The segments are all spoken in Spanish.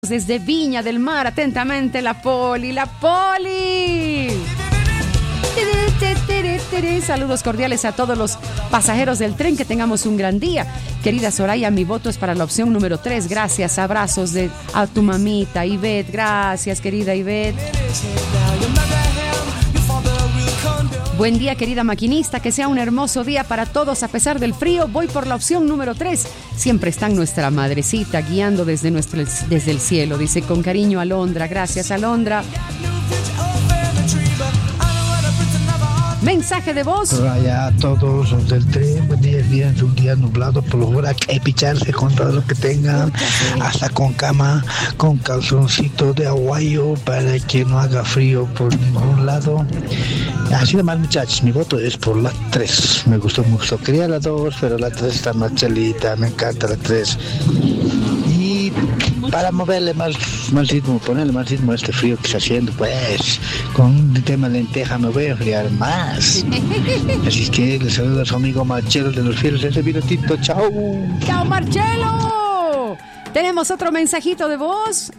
Desde Viña del Mar, atentamente la Poli. Saludos cordiales a todos los pasajeros del tren, que tengamos un gran día. Querida Soraya, mi voto es para la opción número 3. Gracias, abrazos a tu mamita Ivette. Gracias, querida Ivette. Buen día, querida maquinista, que sea un hermoso día para todos a pesar del frío. Voy por la opción número 3. Siempre está nuestra madrecita guiando desde el cielo. Dice con cariño Alondra. Gracias, Alondra. Mensaje de voz. Soraya, a todos los del tren, buen día, es un día nublado, por lo que hay que picharse con todo lo que tengan, hasta con cama, con calzoncito de aguayo para que no haga frío por ningún lado. Así de más, muchachos, mi voto es por la 3. Me gustó mucho. Quería la 2, pero la 3 está más chelita, me encanta la 3. Y para moverle más ritmo, ponerle más ritmo a este frío que está haciendo, pues con un tema de lenteja me voy a enfriar más. Así es que le saludo a su amigo Marcelo de los Fieles de ese minutito. Chao. Chao, Marcelo. Tenemos otro mensajito de voz.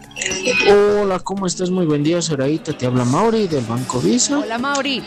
Hola, ¿cómo estás? Muy buen día, Sorayita. Te habla Mauri del Banco Visa. Hola, Mauri.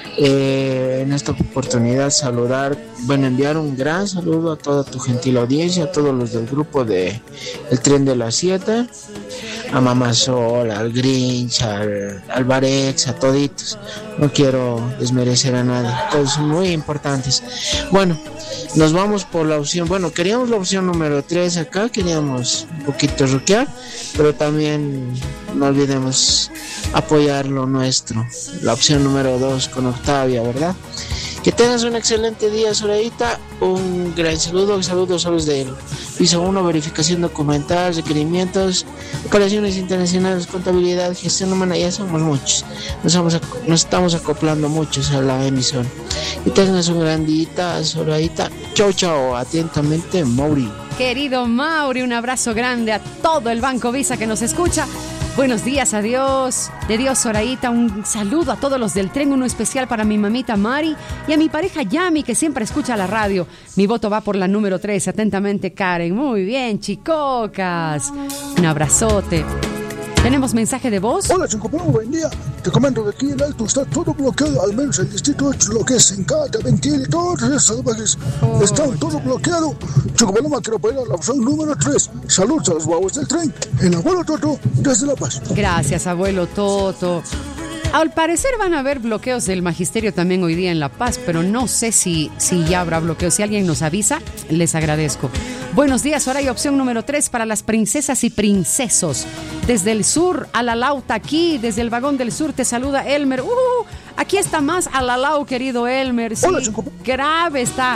En esta oportunidad enviar un gran saludo a toda tu gentil audiencia, a todos los del grupo de El Tren de las 7, a Mamá Sol, al Grinch, al Barex, a toditos. No quiero desmerecer a nadie, todos son muy importantes. Bueno, nos vamos por la opción, queríamos la opción número 3 acá, queríamos un poquito rockear, pero también no olvidemos apoyar lo nuestro, la opción número 2 con Octavia, ¿verdad? Que tengas un excelente día, Sorayita. Un gran saludos a los de piso 1, verificación documental, requerimientos, operaciones internacionales, contabilidad, gestión humana. Ya somos muchos, nos estamos acoplando muchos a la emisión. Y tengas un gran día, Sorayita. Chao, atentamente, Mauri. Querido Mauri, un abrazo grande a todo el Banco Visa que nos escucha. Buenos días, adiós. De Dios, Sorayita, un saludo a todos los del tren, uno especial para mi mamita Mari y a mi pareja Yami, que siempre escucha la radio. Mi voto va por la número 3, atentamente, Karen. Muy bien, chicocas. Un abrazote. ¿Tenemos mensaje de voz? Hola, Chocopalo, buen día. Te comento que aquí en Alto está todo bloqueado, al menos el distrito 8, lo que es Encata, Ventil y todos esos salvajes. Están todo bloqueado. Chocopalo, me quiero pedir la opción número 3. Saludos a los guaguas del tren. El abuelo Toto, desde La Paz. Gracias, abuelo Toto. Al parecer van a haber bloqueos del magisterio también hoy día en La Paz, pero no sé si ya habrá bloqueos. Si alguien nos avisa, les agradezco. Buenos días, Soraya, opción número 3 para las princesas y princesos. Desde el sur, a la lauta aquí, desde el vagón del sur te saluda Elmer. Aquí está más a la lau, querido Elmer. Sí, grave está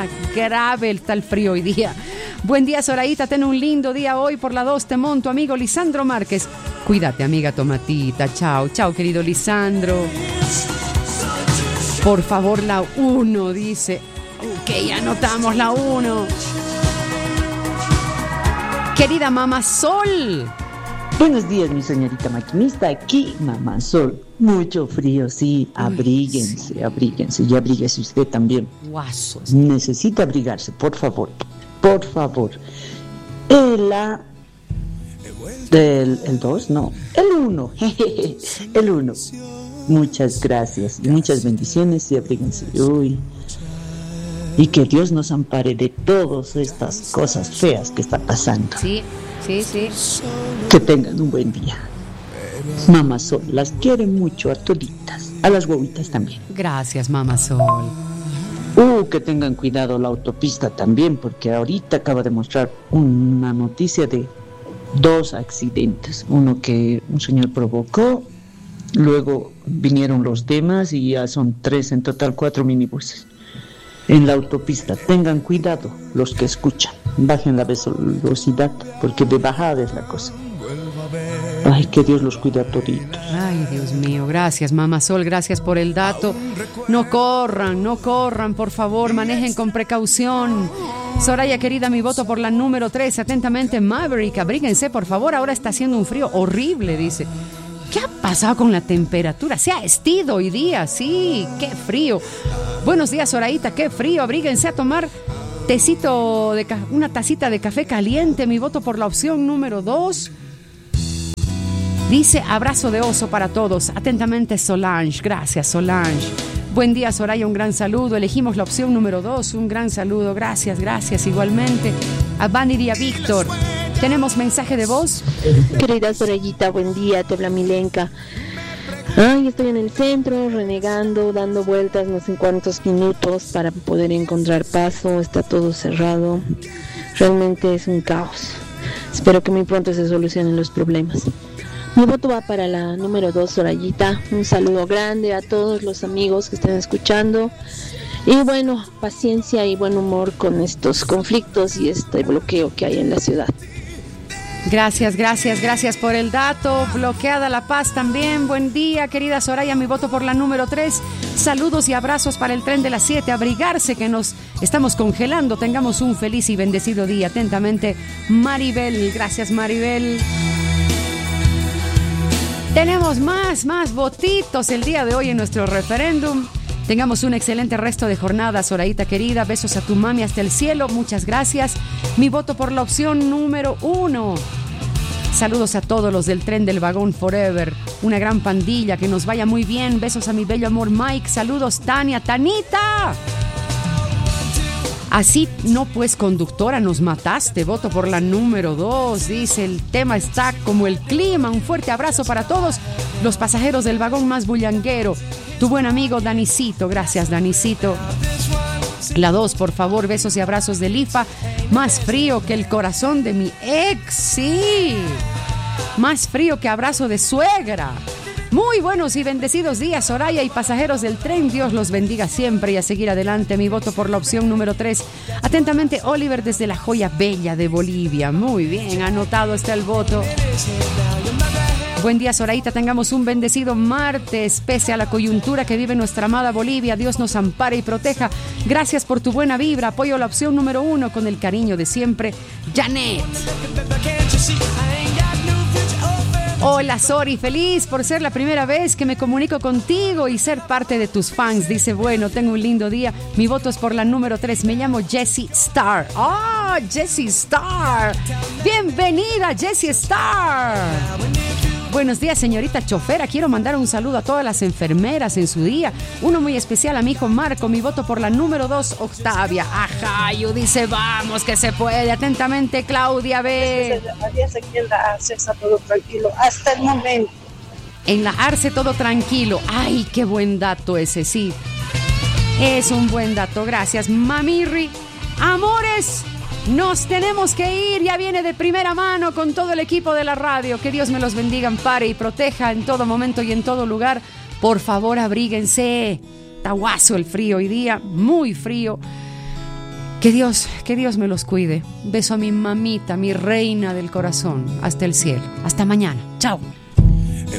el frío hoy día. Buen día, Sorayita, ten un lindo día hoy por la 2, te monto, amigo Lisandro Márquez. Cuídate, amiga Tomatita. Chao, querido Lisandro. Por favor, la 1, dice. Ok, anotamos la 1. Querida Mamá Sol. Buenos días, mi señorita maquinista. Aquí, Mamá Sol. Mucho frío, sí. Abríguense. Y abríguese usted también. Guasos. Necesita abrigarse, por favor. El 2, no. El 1. El 1. Muchas gracias. Muchas bendiciones y abríguense. Y que Dios nos ampare de todas estas cosas feas que está pasando. Sí. Que tengan un buen día. Mamá Sol, las quiere mucho a toditas. A las huevitas también. Gracias, Mamá Sol. Que tengan cuidado la autopista también, porque ahorita acaba de mostrar una noticia de 2 accidentes. Uno que un señor provocó, luego vinieron los demás y ya son 3 en total, 4 minibuses. En la autopista, tengan cuidado los que escuchan, bajen la velocidad, porque de bajada es la cosa. Ay, que Dios los cuida a toditos. Ay, Dios mío, gracias, Mamá Sol, gracias por el dato. No corran, por favor, manejen con precaución. Soraya, querida, mi voto por la número 3, atentamente, Maverick. Abríguense, por favor, ahora está haciendo un frío horrible, dice. ¿Qué ha pasado con la temperatura? Se ha estido hoy día, sí, qué frío. Buenos días, Sorayita, qué frío, abríguense a tomar una tacita de café caliente. Mi voto por la opción número 2. Dice, abrazo de oso para todos. Atentamente, Solange. Gracias, Solange. Buen día, Soraya, un gran saludo. Elegimos la opción número 2, un gran saludo. Gracias, gracias igualmente. A Vanity y a Víctor. ¿Tenemos mensaje de voz? Querida Sorayita, buen día, te habla Milenka. Ay, estoy en el centro, renegando, dando vueltas no sé cuántos minutos para poder encontrar paso. Está todo cerrado. Realmente es un caos. Espero que muy pronto se solucionen los problemas. Mi voto va para la número 2, Sorayita. Un saludo grande a todos los amigos que están escuchando. Y bueno, paciencia y buen humor con estos conflictos y este bloqueo que hay en la ciudad. Gracias, gracias, gracias por el dato. Bloqueada La Paz también. Buen día, querida Soraya. Mi voto por la número 3. Saludos y abrazos para el tren de las 7. Abrigarse que nos estamos congelando. Tengamos un feliz y bendecido día. Atentamente, Maribel. Gracias, Maribel. Tenemos más votitos el día de hoy en nuestro referéndum. Tengamos un excelente resto de jornada, Sorayita querida. Besos a tu mami hasta el cielo. Muchas gracias. Mi voto por la opción número 1. Saludos a todos los del tren del vagón Forever. Una gran pandilla. Que nos vaya muy bien. Besos a mi bello amor Mike. Saludos, Tania. ¡Tanita! Así no, pues, conductora, nos mataste. Voto por la número 2. Dice, el tema está como el clima. Un fuerte abrazo para todos los pasajeros del vagón más bullanguero. Tu buen amigo Danicito. Gracias, Danicito. La 2, por favor, besos y abrazos de Lifa. Más frío que el corazón de mi ex. Sí. Más frío que abrazo de suegra. Muy buenos y bendecidos días, Soraya y pasajeros del tren. Dios los bendiga siempre y a seguir adelante. Mi voto por la opción número 3. Atentamente, Oliver desde la Joya Bella de Bolivia. Muy bien, anotado está el voto. Buen día, Sorayita. Tengamos un bendecido martes. Pese a la coyuntura que vive nuestra amada Bolivia, Dios nos ampare y proteja. Gracias por tu buena vibra. Apoyo la opción número 1 con el cariño de siempre. Janet. Hola, Sori, feliz por ser la primera vez que me comunico contigo y ser parte de tus fans. Dice, bueno, tengo un lindo día. Mi voto es por la número 3. Me llamo Jessie Star. ¡Ah, Jessie Star! Bienvenida, Jessie Star. Buenos días, señorita chofera. Quiero mandar un saludo a todas las enfermeras en su día. Uno muy especial a mi hijo Marco. Mi voto por la número 2, Octavia. Ajayo dice, vamos que se puede. Atentamente, Claudia B. Aquí en la Arce está todo tranquilo hasta el momento. En la Arce todo tranquilo. Ay, qué buen dato ese, sí. Es un buen dato. Gracias, Mamirri. Amores, nos tenemos que ir, ya viene de primera mano con todo el equipo de la radio. Que Dios me los bendiga, ampare y proteja en todo momento y en todo lugar. Por favor, abríguense. Está guaso el frío hoy día, muy frío. Que Dios me los cuide. Beso a mi mamita, mi reina del corazón. Hasta el cielo. Hasta mañana. Chao.